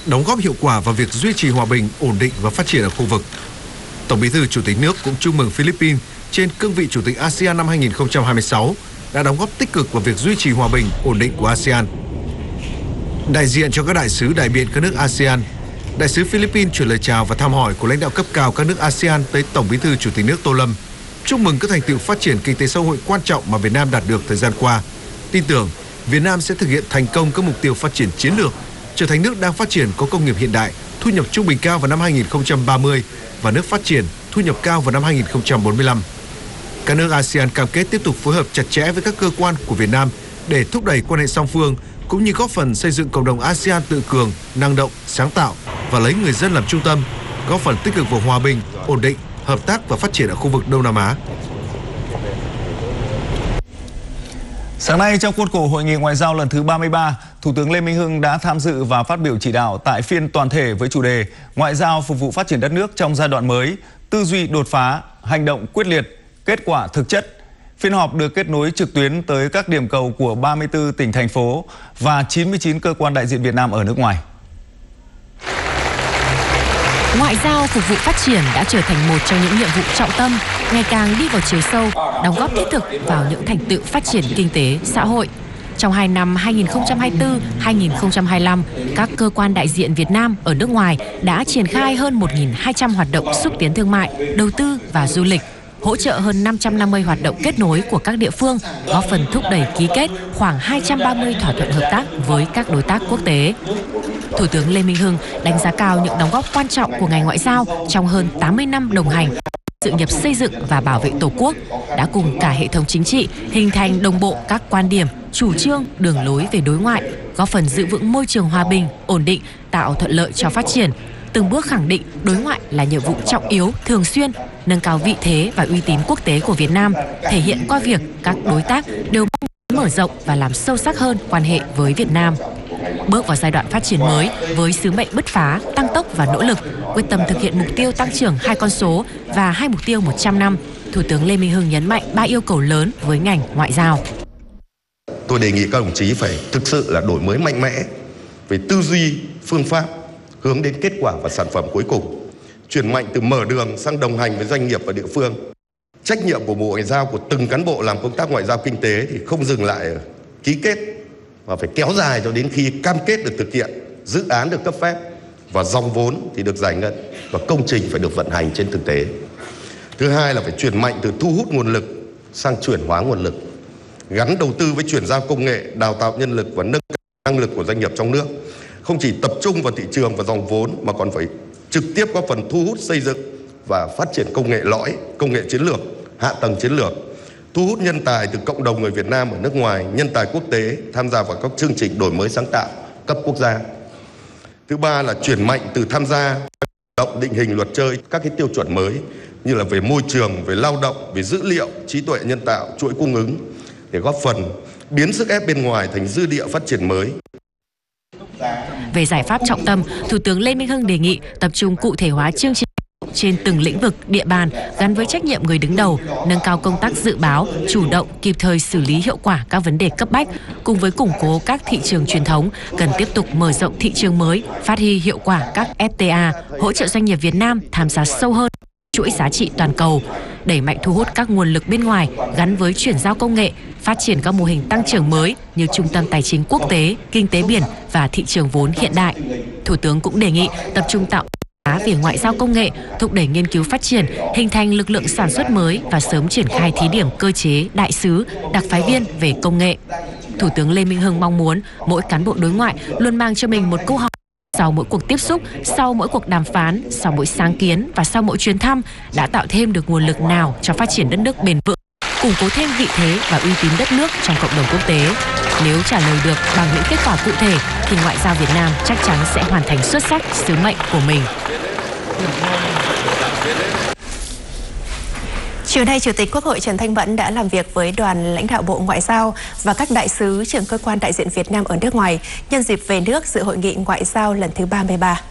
đóng góp hiệu quả vào việc duy trì hòa bình, ổn định và phát triển ở khu vực. Tổng Bí thư Chủ tịch nước cũng chúc mừng Philippines trên cương vị Chủ tịch ASEAN năm 2026 đã đóng góp tích cực vào việc duy trì hòa bình, ổn định của ASEAN. Đại diện cho các đại sứ đại biện các nước ASEAN, Đại sứ Philippines chuyển lời chào và thăm hỏi của lãnh đạo cấp cao các nước ASEAN tới Tổng Bí thư Chủ tịch nước Tô Lâm, chúc mừng các thành tựu phát triển kinh tế xã hội quan trọng mà Việt Nam đạt được thời gian qua. Tin tưởng Việt Nam sẽ thực hiện thành công các mục tiêu phát triển chiến lược, trở thành nước đang phát triển có công nghiệp hiện đại, thu nhập trung bình cao vào năm 2030 và nước phát triển, thu nhập cao vào năm 2045. Các nước ASEAN cam kết tiếp tục phối hợp chặt chẽ với các cơ quan của Việt Nam để thúc đẩy quan hệ song phương, cũng như góp phần xây dựng cộng đồng ASEAN tự cường, năng động, sáng tạo và lấy người dân làm trung tâm, góp phần tích cực vào hòa bình, ổn định, hợp tác và phát triển ở khu vực Đông Nam Á. Sáng nay, trong khuôn khổ Hội nghị Ngoại giao lần thứ 33, Thủ tướng Lê Minh Hưng đã tham dự và phát biểu chỉ đạo tại phiên toàn thể với chủ đề Ngoại giao phục vụ phát triển đất nước trong giai đoạn mới, tư duy đột phá, hành động quyết liệt, kết quả thực chất. Phiên họp được kết nối trực tuyến tới các điểm cầu của 34 tỉnh, thành phố và 99 cơ quan đại diện Việt Nam ở nước ngoài. Ngoại giao phục vụ phát triển đã trở thành một trong những nhiệm vụ trọng tâm, ngày càng đi vào chiều sâu, đóng góp thiết thực vào những thành tựu phát triển kinh tế, xã hội. Trong 2 năm 2024-2025, các cơ quan đại diện Việt Nam ở nước ngoài đã triển khai hơn 1.200 hoạt động xúc tiến thương mại, đầu tư và du lịch, hỗ trợ hơn 550 hoạt động kết nối của các địa phương, góp phần thúc đẩy ký kết khoảng 230 thỏa thuận hợp tác với các đối tác quốc tế. Thủ tướng Lê Minh Hưng đánh giá cao những đóng góp quan trọng của ngành ngoại giao trong hơn 80 năm đồng hành sự nghiệp xây dựng và bảo vệ Tổ quốc, đã cùng cả hệ thống chính trị hình thành đồng bộ các quan điểm, chủ trương, đường lối về đối ngoại, góp phần giữ vững môi trường hòa bình, ổn định, tạo thuận lợi cho phát triển, từng bước khẳng định đối ngoại là nhiệm vụ trọng yếu, thường xuyên, nâng cao vị thế và uy tín quốc tế của Việt Nam, thể hiện qua việc các đối tác đều mong muốn mở rộng và làm sâu sắc hơn quan hệ với Việt Nam. Bước vào giai đoạn phát triển mới với sứ mệnh bứt phá, tăng tốc và nỗ lực, quyết tâm thực hiện mục tiêu tăng trưởng 2 con số và 2 mục tiêu 100 năm, Thủ tướng Lê Minh Hưng nhấn mạnh 3 yêu cầu lớn với ngành ngoại giao. Tôi đề nghị các đồng chí phải thực sự là đổi mới mạnh mẽ về tư duy, phương pháp, hướng đến kết quả và sản phẩm cuối cùng, chuyển mạnh từ mở đường sang đồng hành với doanh nghiệp và địa phương. Trách nhiệm của Bộ Ngoại giao, của từng cán bộ làm công tác ngoại giao kinh tế thì không dừng lại ở ký kết, và phải kéo dài cho đến khi cam kết được thực hiện, dự án được cấp phép và dòng vốn thì được giải ngân và công trình phải được vận hành trên thực tế. Thứ hai là phải chuyển mạnh từ thu hút nguồn lực sang chuyển hóa nguồn lực, gắn đầu tư với chuyển giao công nghệ, đào tạo nhân lực và nâng cao năng lực của doanh nghiệp trong nước. Không chỉ tập trung vào thị trường và dòng vốn mà còn phải trực tiếp góp phần thu hút xây dựng và phát triển công nghệ lõi, công nghệ chiến lược, hạ tầng chiến lược, thu hút nhân tài từ cộng đồng người Việt Nam ở nước ngoài, nhân tài quốc tế tham gia vào các chương trình đổi mới sáng tạo cấp quốc gia. Thứ ba là chuyển mạnh từ tham gia động định hình luật chơi các cái tiêu chuẩn mới như là về môi trường, về lao động, về dữ liệu, trí tuệ nhân tạo, chuỗi cung ứng để góp phần biến sức ép bên ngoài thành dư địa phát triển mới. Về giải pháp trọng tâm, Thủ tướng Lê Minh Hưng đề nghị tập trung cụ thể hóa chương trình trên từng lĩnh vực, địa bàn gắn với trách nhiệm người đứng đầu, nâng cao công tác dự báo, chủ động, kịp thời xử lý hiệu quả các vấn đề cấp bách, cùng với củng cố các thị trường truyền thống, cần tiếp tục mở rộng thị trường mới, phát huy hiệu quả các FTA, hỗ trợ doanh nghiệp Việt Nam tham gia sâu hơn chuỗi giá trị toàn cầu, đẩy mạnh thu hút các nguồn lực bên ngoài gắn với chuyển giao công nghệ, phát triển các mô hình tăng trưởng mới như trung tâm tài chính quốc tế, kinh tế biển và thị trường vốn hiện đại. Thủ tướng cũng đề nghị tập trung tạo về ngoại giao công nghệ, thúc đẩy nghiên cứu phát triển, hình thành lực lượng sản xuất mới và sớm triển khai thí điểm cơ chế đại sứ, đặc phái viên về công nghệ. Thủ tướng Lê Minh Hưng mong muốn mỗi cán bộ đối ngoại luôn mang cho mình một câu hỏi sau mỗi cuộc tiếp xúc, sau mỗi cuộc đàm phán, sau mỗi sáng kiến và sau mỗi chuyến thăm đã tạo thêm được nguồn lực nào cho phát triển đất nước bền vững, củng cố thêm vị thế và uy tín đất nước trong cộng đồng quốc tế. Nếu trả lời được bằng những kết quả cụ thể thì ngoại giao Việt Nam chắc chắn sẽ hoàn thành xuất sắc sứ mệnh của mình. Chiều nay, Chủ tịch Quốc hội Trần Thanh Mẫn đã làm việc với đoàn lãnh đạo Bộ Ngoại giao và các đại sứ trưởng cơ quan đại diện Việt Nam ở nước ngoài nhân dịp về nước dự hội nghị ngoại giao lần thứ 33.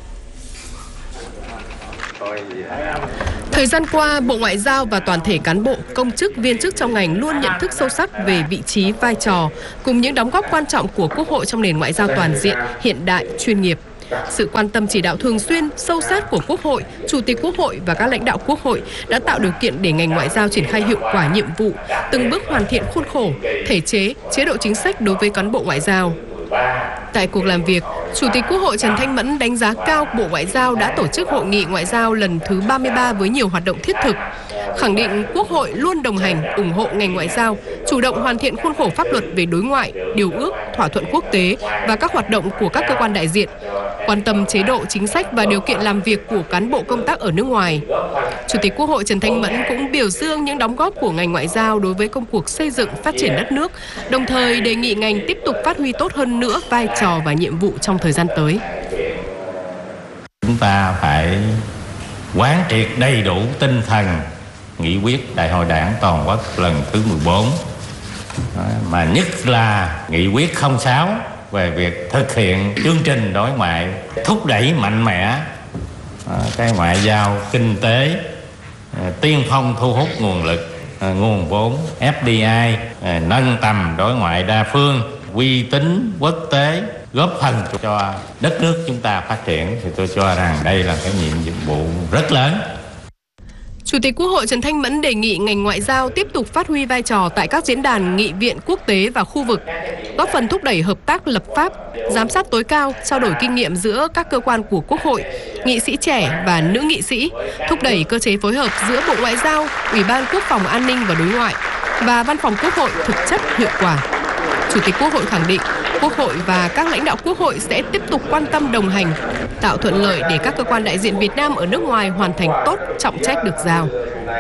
Thời gian qua, Bộ Ngoại giao và toàn thể cán bộ, công chức, viên chức trong ngành luôn nhận thức sâu sắc về vị trí, vai trò cùng những đóng góp quan trọng của Quốc hội trong nền ngoại giao toàn diện, hiện đại, chuyên nghiệp. Sự quan tâm chỉ đạo thường xuyên, sâu sát của Quốc hội, Chủ tịch Quốc hội và các lãnh đạo Quốc hội đã tạo điều kiện để ngành ngoại giao triển khai hiệu quả nhiệm vụ, từng bước hoàn thiện khuôn khổ, thể chế, chế độ chính sách đối với cán bộ ngoại giao. Tại cuộc làm việc, Chủ tịch Quốc hội Trần Thanh Mẫn đánh giá cao Bộ Ngoại giao đã tổ chức Hội nghị Ngoại giao lần thứ 33 với nhiều hoạt động thiết thực, khẳng định Quốc hội luôn đồng hành, ủng hộ ngành ngoại giao, chủ động hoàn thiện khuôn khổ pháp luật về đối ngoại, điều ước, thỏa thuận quốc tế và các hoạt động của các cơ quan đại diện, quan tâm chế độ, chính sách và điều kiện làm việc của cán bộ công tác ở nước ngoài. Chủ tịch Quốc hội Trần Thanh Mẫn cũng biểu dương những đóng góp của ngành ngoại giao đối với công cuộc xây dựng, phát triển đất nước, đồng thời đề nghị ngành tiếp tục phát huy tốt hơn nữa vai trò và nhiệm vụ trong thời gian tới. Chúng ta phải quán triệt đầy đủ tinh thần nghị quyết Đại hội Đảng toàn quốc lần thứ 14, mà nhất là nghị quyết 06 về việc thực hiện chương trình đối ngoại, thúc đẩy mạnh mẽ cái ngoại giao kinh tế, tiên phong thu hút nguồn lực, nguồn vốn FDI, nâng tầm đối ngoại đa phương, uy tín quốc tế, góp phần cho đất nước chúng ta phát triển, thì tôi cho rằng đây là cái nhiệm vụ rất lớn. Chủ tịch Quốc hội Trần Thanh Mẫn đề nghị ngành ngoại giao tiếp tục phát huy vai trò tại các diễn đàn nghị viện quốc tế và khu vực, góp phần thúc đẩy hợp tác lập pháp, giám sát tối cao, trao đổi kinh nghiệm giữa các cơ quan của Quốc hội, nghị sĩ trẻ và nữ nghị sĩ, thúc đẩy cơ chế phối hợp giữa Bộ Ngoại giao, Ủy ban Quốc phòng an ninh và đối ngoại và Văn phòng Quốc hội thực chất hiệu quả. Chủ tịch Quốc hội khẳng định Quốc hội và các lãnh đạo Quốc hội sẽ tiếp tục quan tâm đồng hành, tạo thuận lợi để các cơ quan đại diện Việt Nam ở nước ngoài hoàn thành tốt trọng trách được giao.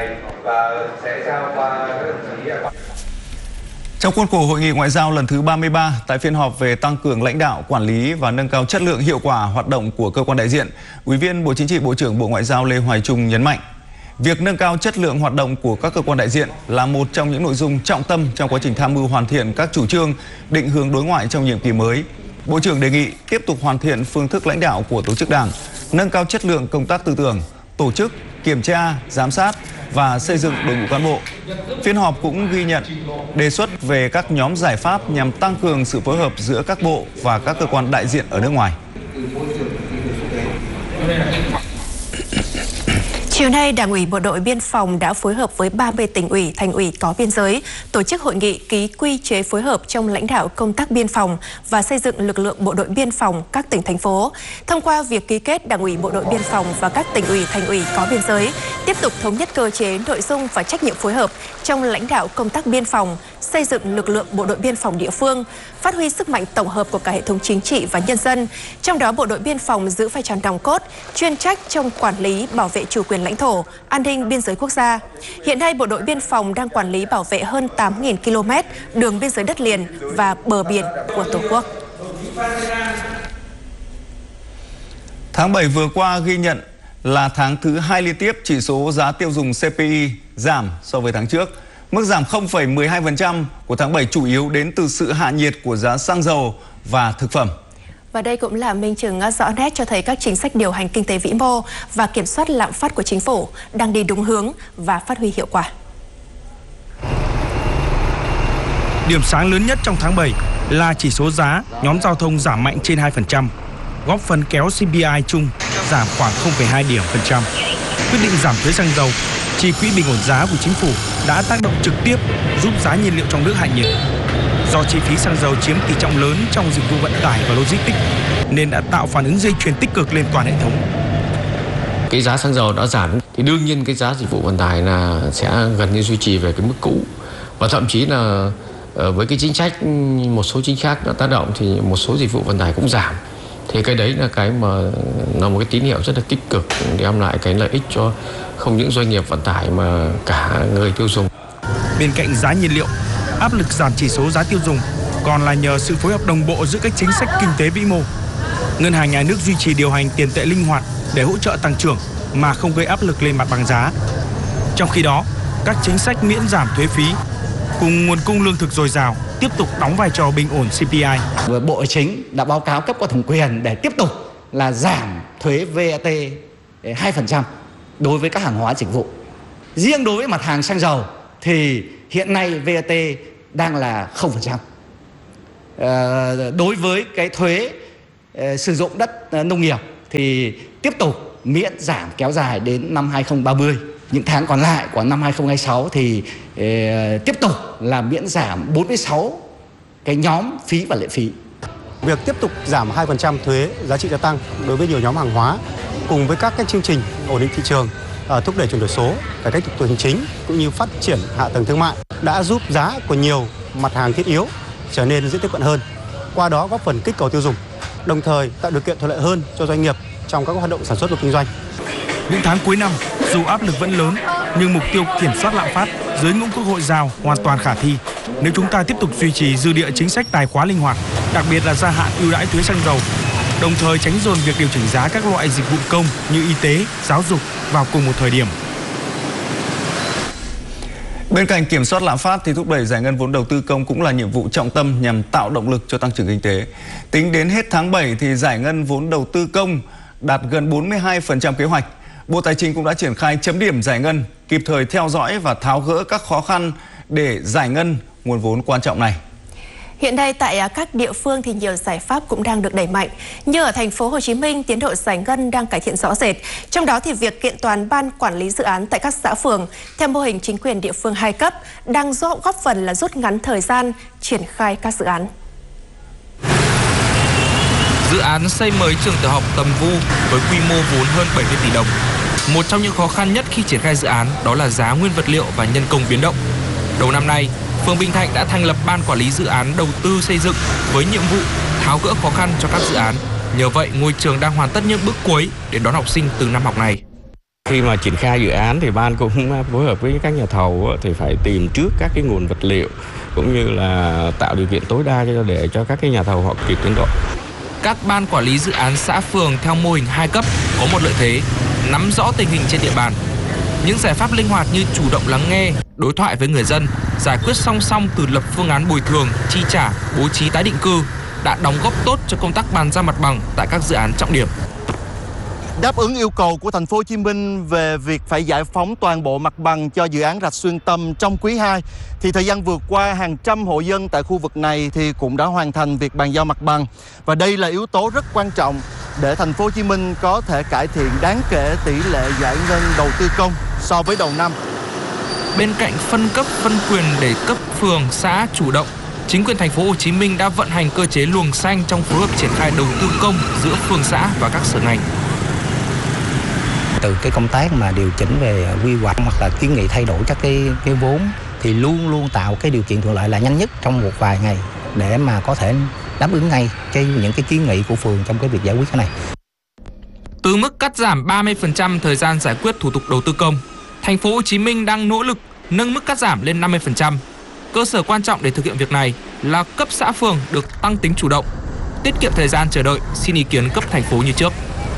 Trong khuôn khổ Hội nghị Ngoại giao lần thứ 33, tại phiên họp về tăng cường lãnh đạo, quản lý và nâng cao chất lượng hiệu quả hoạt động của cơ quan đại diện, Ủy viên Bộ Chính trị, Bộ trưởng Bộ Ngoại giao Lê Hoài Trung nhấn mạnh, việc nâng cao chất lượng hoạt động của các cơ quan đại diện là một trong những nội dung trọng tâm trong quá trình tham mưu hoàn thiện các chủ trương, định hướng đối ngoại trong nhiệm kỳ mới. Bộ trưởng đề nghị tiếp tục hoàn thiện phương thức lãnh đạo của tổ chức đảng, nâng cao chất lượng công tác tư tưởng, tổ chức, kiểm tra, giám sát và xây dựng đội ngũ cán bộ. Phiên họp cũng ghi nhận đề xuất về các nhóm giải pháp nhằm tăng cường sự phối hợp giữa các bộ và các cơ quan đại diện ở nước ngoài. Chiều nay, Đảng ủy Bộ đội Biên phòng đã phối hợp với 30 tỉnh ủy, thành ủy có biên giới tổ chức hội nghị ký quy chế phối hợp trong lãnh đạo công tác biên phòng và xây dựng lực lượng bộ đội biên phòng các tỉnh, thành phố. Thông qua việc ký kết, Đảng ủy Bộ đội Biên phòng và các tỉnh ủy, thành ủy có biên giới tiếp tục thống nhất cơ chế, nội dung và trách nhiệm phối hợp trong lãnh đạo công tác biên phòng, xây dựng lực lượng bộ đội biên phòng địa phương, phát huy sức mạnh tổng hợp của cả hệ thống chính trị và nhân dân. Trong đó, bộ đội biên phòng giữ vai trò nòng cốt, chuyên trách trong quản lý, bảo vệ chủ quyền lãnh thổ, an ninh biên giới quốc gia. Hiện nay, bộ đội biên phòng đang quản lý bảo vệ hơn 8.000 km đường biên giới đất liền và bờ biển của Tổ quốc. Tháng 7 vừa qua ghi nhận là tháng thứ 2 liên tiếp chỉ số giá tiêu dùng CPI giảm so với tháng trước. Mức giảm 0,12% của tháng 7 chủ yếu đến từ sự hạ nhiệt của giá xăng dầu và thực phẩm. Và đây cũng là minh chứng rõ nét cho thấy các chính sách điều hành kinh tế vĩ mô và kiểm soát lạm phát của chính phủ đang đi đúng hướng và phát huy hiệu quả. Điểm sáng lớn nhất trong tháng 7 là chỉ số giá nhóm giao thông giảm mạnh trên 2%, góp phần kéo CPI chung giảm khoảng 0,2 điểm phần trăm. Quyết định giảm thuế xăng dầu, chi quỹ bình ổn giá của chính phủ đã tác động trực tiếp giúp giá nhiên liệu trong nước hạ nhiệt. Do chi phí xăng dầu chiếm tỷ trọng lớn trong dịch vụ vận tải và logistics nên đã tạo phản ứng dây chuyền tích cực lên toàn hệ thống. Cái giá xăng dầu đã giảm thì đương nhiên cái giá dịch vụ vận tải là sẽ gần như duy trì về cái mức cũ, và thậm chí là với cái chính sách, một số chính sách đã tác động thì một số dịch vụ vận tải cũng giảm. Thì cái đấy là cái mà là một cái tín hiệu rất là tích cực, đem lại cái lợi ích cho không những doanh nghiệp vận tải mà cả người tiêu dùng. Bên cạnh giá nhiên liệu, áp lực giảm chỉ số giá tiêu dùng còn là nhờ sự phối hợp đồng bộ giữa các chính sách kinh tế vĩ mô. Ngân hàng Nhà nước duy trì điều hành tiền tệ linh hoạt để hỗ trợ tăng trưởng mà không gây áp lực lên mặt bằng giá. Trong khi đó, các chính sách miễn giảm thuế phí cùng nguồn cung lương thực dồi dào tiếp tục đóng vai trò bình ổn CPI. Bộ Chính đã báo cáo cấp có thẩm quyền để tiếp tục là giảm thuế VAT 2% đối với các hàng hóa dịch vụ. Riêng đối với mặt hàng xăng dầu thì hiện nay VAT đang là 0%. Đối với cái thuế sử dụng đất nông nghiệp thì tiếp tục miễn giảm kéo dài đến năm 2030. Những tháng còn lại của năm 2026 thì tiếp tục là miễn giảm 46 cái nhóm phí và lệ phí. Việc tiếp tục giảm 2% thuế giá trị gia tăng đối với nhiều nhóm hàng hóa cùng với các chương trình ổn định thị trường, thúc đẩy chuyển đổi số, cải cách thủ tục hành chính cũng như phát triển hạ tầng thương mại đã giúp giá của nhiều mặt hàng thiết yếu trở nên dễ tiếp cận hơn. Qua đó góp phần kích cầu tiêu dùng, đồng thời tạo điều kiện thuận lợi hơn cho doanh nghiệp trong các hoạt động sản xuất và kinh doanh. Những tháng cuối năm, dù áp lực vẫn lớn, nhưng mục tiêu kiểm soát lạm phát dưới ngưỡng Quốc hội giao hoàn toàn khả thi nếu chúng ta tiếp tục duy trì dư địa chính sách tài khóa linh hoạt, đặc biệt là gia hạn ưu đãi thuế xăng dầu, đồng thời tránh dồn việc điều chỉnh giá các loại dịch vụ công như y tế, giáo dục vào cùng một thời điểm. Bên cạnh kiểm soát lạm phát thì thúc đẩy giải ngân vốn đầu tư công cũng là nhiệm vụ trọng tâm nhằm tạo động lực cho tăng trưởng kinh tế. Tính đến hết tháng 7 thì giải ngân vốn đầu tư công đạt gần 42% kế hoạch. Bộ Tài chính cũng đã triển khai chấm điểm giải ngân, kịp thời theo dõi và tháo gỡ các khó khăn để giải ngân nguồn vốn quan trọng này. Hiện nay tại các địa phương thì nhiều giải pháp cũng đang được đẩy mạnh. Như ở thành phố Hồ Chí Minh, tiến độ giải ngân đang cải thiện rõ rệt. Trong đó thì việc kiện toàn ban quản lý dự án tại các xã phường theo mô hình chính quyền địa phương 2 cấp đang góp phần là rút ngắn thời gian triển khai các dự án. Dự án xây mới trường tiểu học Tầm Vu với quy mô vốn hơn 70 tỷ đồng. Một trong những khó khăn nhất khi triển khai dự án đó là giá nguyên vật liệu và nhân công biến động. Đầu năm nay, phường Bình Thạnh đã thành lập ban quản lý dự án đầu tư xây dựng với nhiệm vụ tháo gỡ khó khăn cho các dự án. Nhờ vậy, ngôi trường đang hoàn tất những bước cuối để đón học sinh từ năm học này. Khi mà triển khai dự án thì ban cũng phối hợp với các nhà thầu thì phải tìm trước các cái nguồn vật liệu cũng như là tạo điều kiện tối đa để cho các cái nhà thầu họ kịp tiến độ. Các ban quản lý dự án xã phường theo mô hình 2 cấp có một lợi thế, nắm rõ tình hình trên địa bàn. Những giải pháp linh hoạt như chủ động lắng nghe, đối thoại với người dân, giải quyết song song từ lập phương án bồi thường, chi trả, bố trí tái định cư đã đóng góp tốt cho công tác bàn giao mặt bằng tại các dự án trọng điểm. Đáp ứng yêu cầu của thành phố Hồ Chí Minh về việc phải giải phóng toàn bộ mặt bằng cho dự án rạch Xuyên Tâm trong quý 2 thì thời gian vừa qua hàng trăm hộ dân tại khu vực này thì cũng đã hoàn thành việc bàn giao mặt bằng và đây là yếu tố rất quan trọng để thành phố Hồ Chí Minh có thể cải thiện đáng kể tỷ lệ giải ngân đầu tư công so với đầu năm. Bên cạnh phân cấp phân quyền để cấp phường, xã chủ động, chính quyền thành phố Hồ Chí Minh đã vận hành cơ chế luồng xanh trong phối hợp triển khai đầu tư công giữa phường xã và các sở ngành. Từ cái công tác mà điều chỉnh về quy hoạch hoặc là kiến nghị thay đổi các cái vốn thì luôn luôn tạo cái điều kiện thuận lợi là nhanh nhất trong một vài ngày để mà có thể đáp ứng ngay những cái kiến nghị của phường trong cái việc giải quyết cái này. Từ mức cắt giảm 30% thời gian giải quyết thủ tục đầu tư công, thành phố Hồ Chí Minh đang nỗ lực nâng mức cắt giảm lên 50%. Cơ sở quan trọng để thực hiện việc này là cấp xã phường được tăng tính chủ động, tiết kiệm thời gian chờ đợi xin ý kiến cấp thành phố như trước.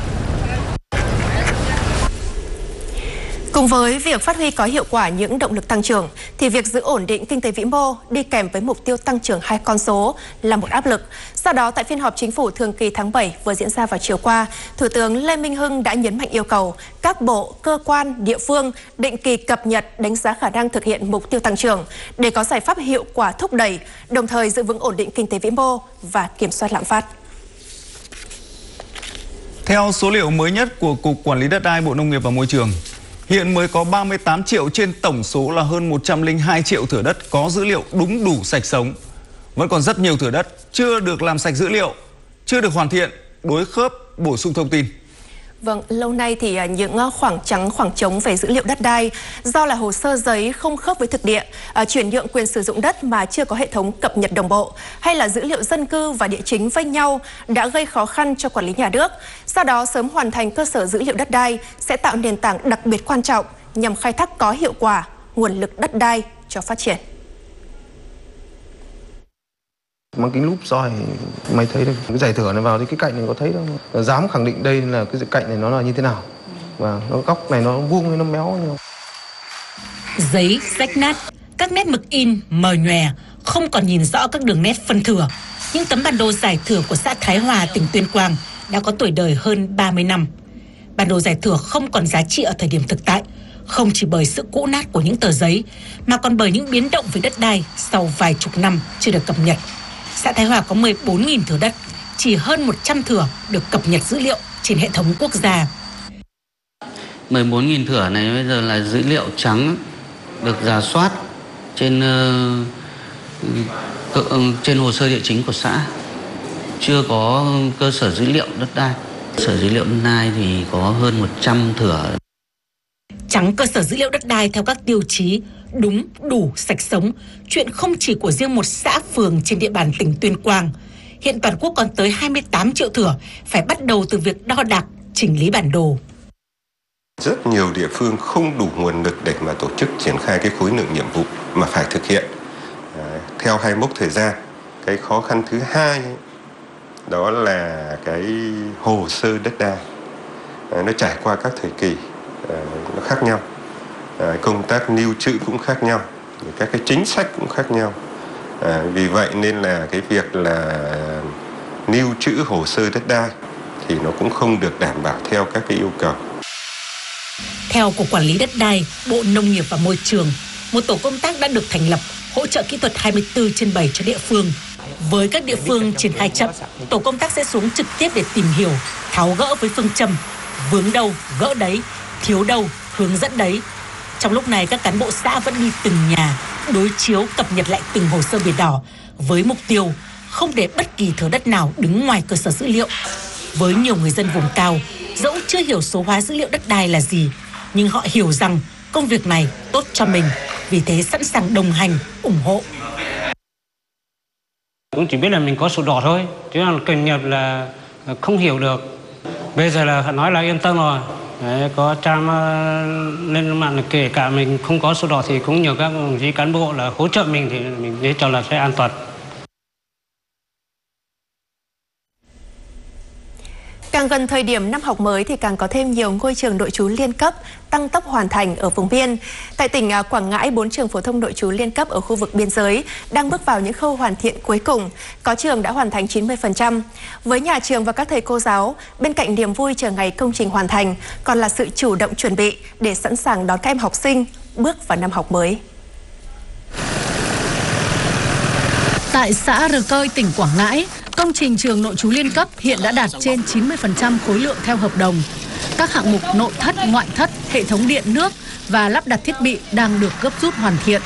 Cùng với việc phát huy có hiệu quả những động lực tăng trưởng, thì việc giữ ổn định kinh tế vĩ mô đi kèm với mục tiêu tăng trưởng 2 con số là một áp lực. Do đó, tại phiên họp chính phủ thường kỳ tháng 7 vừa diễn ra vào chiều qua, Thủ tướng Lê Minh Hưng đã nhấn mạnh yêu cầu các bộ, cơ quan, địa phương định kỳ cập nhật đánh giá khả năng thực hiện mục tiêu tăng trưởng để có giải pháp hiệu quả thúc đẩy, đồng thời giữ vững ổn định kinh tế vĩ mô và kiểm soát lạm phát. Theo số liệu mới nhất của Cục Quản lý Đất đai Bộ Nông nghiệp và Môi trường, hiện mới có 38 triệu trên tổng số là hơn 102 triệu thửa đất có dữ liệu đúng đủ sạch sống. Vẫn còn rất nhiều thửa đất chưa được làm sạch dữ liệu, chưa được hoàn thiện, đối khớp, bổ sung thông tin. Vâng, lâu nay thì những khoảng trống về dữ liệu đất đai do là hồ sơ giấy không khớp với thực địa, chuyển nhượng quyền sử dụng đất mà chưa có hệ thống cập nhật đồng bộ, hay là dữ liệu dân cư và địa chính vênh nhau đã gây khó khăn cho quản lý nhà nước. Do đó, sớm hoàn thành cơ sở dữ liệu đất đai sẽ tạo nền tảng đặc biệt quan trọng nhằm khai thác có hiệu quả nguồn lực đất đai cho phát triển. Mang kính lúp soi mày thấy được cái giải thửa này vào thì cái cạnh này có thấy đâu, dám khẳng định đây là cái cạnh này nó là như thế nào và nó góc này nó vuông hay nó méo như giấy rách nát, các nét mực in mờ nhòe, không còn nhìn rõ các đường nét phân thửa. Những tấm bản đồ giải thửa của xã Thái Hòa, tỉnh Tuyên Quang đã có tuổi đời hơn 30 năm. Bản đồ giải thửa không còn giá trị ở thời điểm thực tại, không chỉ bởi sự cũ nát của những tờ giấy mà còn bởi những biến động về đất đai sau vài chục năm chưa được cập nhật. Xã Thái Hòa có 14.000 thửa đất, chỉ hơn 100 thửa được cập nhật dữ liệu trên hệ thống quốc gia. 14.000 thửa này bây giờ là dữ liệu trắng được rà soát trên hồ sơ địa chính của xã, chưa có cơ sở dữ liệu đất đai. Cơ sở dữ liệu đất đai thì có hơn 100 thửa. Trắng cơ sở dữ liệu đất đai theo các tiêu chí đúng, đủ, sạch sống, chuyện không chỉ của riêng một xã phường trên địa bàn tỉnh Tuyên Quang. Hiện toàn quốc còn tới 28 triệu thửa, phải bắt đầu từ việc đo đạc, chỉnh lý bản đồ. Rất nhiều địa phương không đủ nguồn lực để mà tổ chức triển khai cái khối lượng nhiệm vụ mà phải thực hiện theo hai mốc thời gian. Cái khó khăn thứ hai đó là cái hồ sơ đất đai, nó trải qua các thời kỳ, nó khác nhau, công tác lưu trữ cũng khác nhau, các cái chính sách cũng khác nhau. Vì vậy nên là cái việc là lưu trữ hồ sơ đất đai thì nó cũng không được đảm bảo theo các cái yêu cầu. Theo Cục Quản lý Đất đai, Bộ Nông nghiệp và Môi trường, một tổ công tác đã được thành lập hỗ trợ kỹ thuật 24/7 cho địa phương. Với các địa phương triển khai chậm, tổ công tác sẽ xuống trực tiếp để tìm hiểu, tháo gỡ với phương châm vướng đâu gỡ đấy, thiếu đâu hướng dẫn đấy. Trong lúc này, các cán bộ xã vẫn đi từng nhà, đối chiếu cập nhật lại từng hồ sơ biển đỏ với mục tiêu không để bất kỳ thửa đất nào đứng ngoài cơ sở dữ liệu. Với nhiều người dân vùng cao, dẫu chưa hiểu số hóa dữ liệu đất đai là gì, nhưng họ hiểu rằng công việc này tốt cho mình, vì thế sẵn sàng đồng hành, ủng hộ. Cũng chỉ biết là mình có sổ đỏ thôi, chứ cập nhật là không hiểu được. Bây giờ là nói là yên tâm rồi. Đấy, có trang lên mạng, kể cả mình không có sổ đỏ thì cũng nhờ các đồng chí cán bộ là hỗ trợ mình thì mình để cho là sẽ an toàn. Càng gần thời điểm năm học mới thì càng có thêm nhiều ngôi trường nội trú liên cấp tăng tốc hoàn thành ở vùng biên. Tại tỉnh Quảng Ngãi, 4 trường phổ thông nội trú liên cấp ở khu vực biên giới đang bước vào những khâu hoàn thiện cuối cùng. Có trường đã hoàn thành 90%. Với nhà trường và các thầy cô giáo, bên cạnh niềm vui chờ ngày công trình hoàn thành, còn là sự chủ động chuẩn bị để sẵn sàng đón các em học sinh bước vào năm học mới. Tại xã Rờ Cơi, tỉnh Quảng Ngãi, công trình trường nội trú liên cấp hiện đã đạt trên 90% khối lượng theo hợp đồng. Các hạng mục nội thất, ngoại thất, hệ thống điện nước và lắp đặt thiết bị đang được gấp rút hoàn thiện.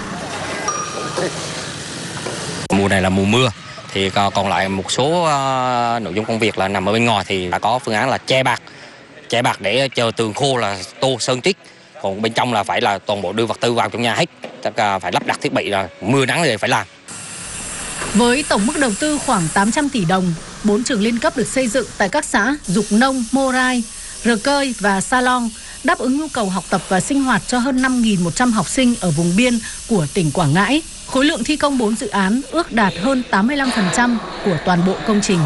Mùa này là mùa mưa, thì còn lại một số nội dung công việc là nằm ở bên ngoài thì đã có phương án là che bạc để chờ tường khô là tô sơn trích. Còn bên trong là phải là toàn bộ đưa vật tư vào trong nhà hết, tất cả phải lắp đặt thiết bị, là mưa nắng thì phải làm. Với tổng mức đầu tư khoảng 800 tỷ đồng, 4 trường liên cấp được xây dựng tại các xã Dục Nông, Mô Rai, Rờ Cơi và Sa Long, đáp ứng nhu cầu học tập và sinh hoạt cho hơn 5.100 học sinh ở vùng biên của tỉnh Quảng Ngãi. Khối lượng thi công 4 dự án ước đạt hơn 85% của toàn bộ công trình.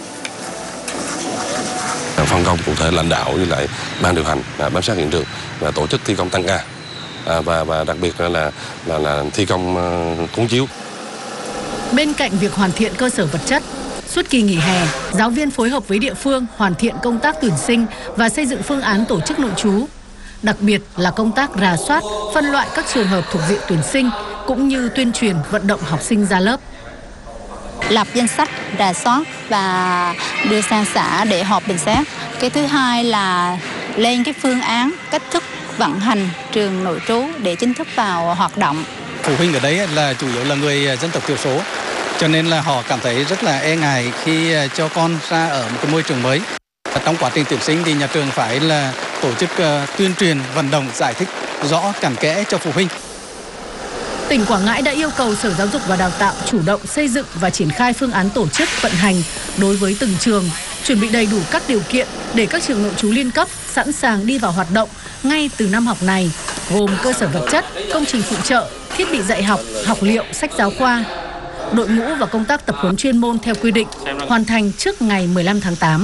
Phân công cụ thể lãnh đạo với lại ban điều hành bám sát hiện trường và tổ chức thi công tăng ca, và đặc biệt là thi công cuốn chiếu. Bên cạnh việc hoàn thiện cơ sở vật chất, suốt kỳ nghỉ hè, giáo viên phối hợp với địa phương hoàn thiện công tác tuyển sinh và xây dựng phương án tổ chức nội trú. Đặc biệt là công tác rà soát, phân loại các trường hợp thuộc diện tuyển sinh cũng như tuyên truyền vận động học sinh ra lớp. Lập danh sách, rà soát và đưa sang xã để họp bình xét. Cái thứ hai là lên cái phương án cách thức vận hành trường nội trú để chính thức vào hoạt động. Phụ huynh ở đấy là chủ yếu là người dân tộc thiểu số, cho nên là họ cảm thấy rất là e ngại khi cho con ra ở một cái môi trường mới. Trong quá trình tuyển sinh thì nhà trường phải là tổ chức tuyên truyền, vận động, giải thích rõ cặn kẽ cho phụ huynh. Tỉnh Quảng Ngãi đã yêu cầu Sở Giáo dục và Đào tạo chủ động xây dựng và triển khai phương án tổ chức vận hành đối với từng trường, chuẩn bị đầy đủ các điều kiện để các trường nội trú liên cấp sẵn sàng đi vào hoạt động ngay từ năm học này, gồm cơ sở vật chất, công trình phụ trợ, thiết bị dạy học, học liệu, sách giáo khoa. Đội ngũ và công tác tập huấn chuyên môn theo quy định, hoàn thành trước ngày 15 tháng 8.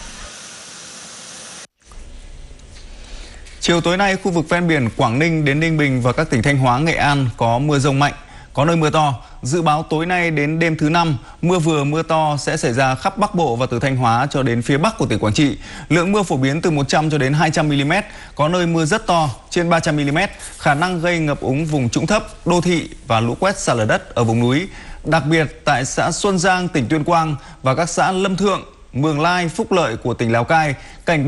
Chiều tối nay, khu vực ven biển Quảng Ninh đến Ninh Bình và các tỉnh Thanh Hóa, Nghệ An có mưa dông mạnh, có nơi mưa to. Dự báo tối nay đến đêm thứ Năm, mưa vừa mưa to sẽ xảy ra khắp Bắc Bộ và từ Thanh Hóa cho đến phía Bắc của tỉnh Quảng Trị. Lượng mưa phổ biến từ 100 cho đến 200 mm, có nơi mưa rất to, trên 300 mm, khả năng gây ngập úng vùng trũng thấp, đô thị và lũ quét sạt lở đất ở vùng núi. Đặc biệt tại xã Xuân Giang, tỉnh Tuyên Quang và các xã Lâm Thượng, Mường Lai, Phúc Lợi của tỉnh Lào Cai, cảnh